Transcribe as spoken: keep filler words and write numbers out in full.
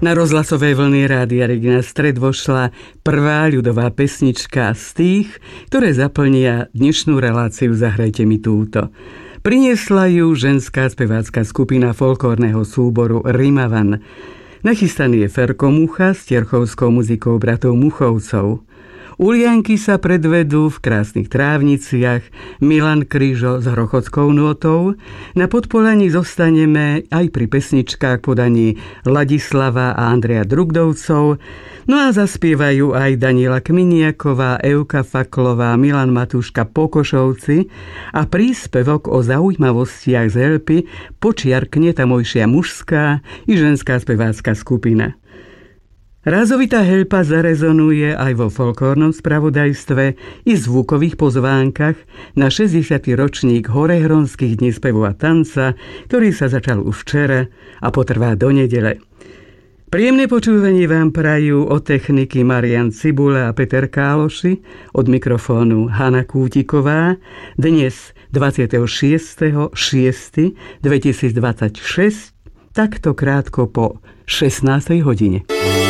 Na rozhlasovej vlny Rádia Regina Stred vošla prvá ľudová pesnička z tých, ktoré zaplnia dnešnú reláciu Zahrajte mi túto. Priniesla ju ženská spevácka skupina folklórneho súboru Rimavan. Nachystaný je Ferko Mucha s terchovskou muzikou bratov Muchovcov. Ulianky sa predvedú v krásnych trávniciach, Milan Kryžo s hrochotskou notou. Na Podpolaní zostaneme aj pri pesničkách podaní Ladislava a Andreja Drugdovcov. No a zaspievajú aj Daniela Kminiaková, Euka Faklová, Milan Matúška Pokošovci a príspevok o zaujímavostiach z Helpy počiarkne tamojšia mužská i ženská spevácka skupina. Rázovitá Helpa zarezonuje aj vo folklórnom spravodajstve i zvukových pozvánkach na šesťdesiaty ročník Horehronských dní spevu a tanca, ktorý sa začal už včera a potrvá do nedele. Príjemné počúvanie vám prajú od techniky Marian Cibula a Peter Káloši, od mikrofónu Hana Kútiková, dnes dvadsiateho šiesteho šiesteho dvetisícdvadsaťšesť, takto krátko po šestnástej hodine.